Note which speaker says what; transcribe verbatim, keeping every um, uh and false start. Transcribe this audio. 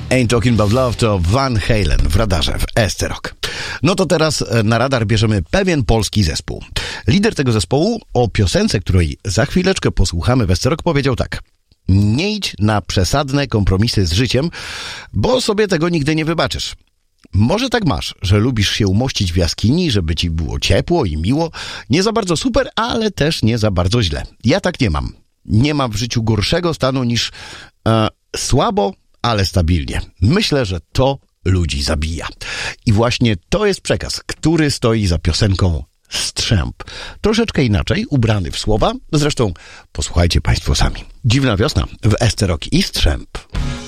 Speaker 1: Ain't Talking About Love to Van Halen w radarze w S C Rock. No to teraz na radar bierzemy pewien polski zespół. Lider tego zespołu o piosence, której za chwileczkę posłuchamy w S C Rock, powiedział tak: nie idź na przesadne kompromisy z życiem, bo sobie tego nigdy nie wybaczysz. Może tak masz, że lubisz się umościć w jaskini, żeby ci było ciepło i miło. Nie za bardzo super, ale też nie za bardzo źle. Ja tak nie mam. Nie mam w życiu gorszego stanu niż e, słabo, ale stabilnie. Myślę, że to ludzi zabija. I właśnie to jest przekaz, który stoi za piosenką Strzęp. Troszeczkę inaczej, ubrany w słowa. Zresztą posłuchajcie państwo sami. Dziwna wiosna w S C Rock i Strzęp.